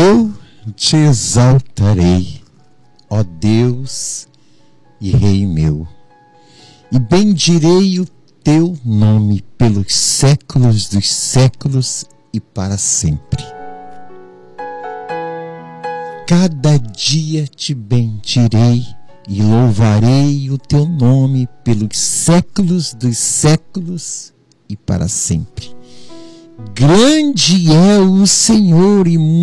Eu te exaltarei, ó Deus e Rei meu, e bendirei o teu nome pelos séculos dos séculos e para sempre. Cada dia te bendirei e louvarei o teu nome pelos séculos dos séculos e para sempre. Grande é o Senhor e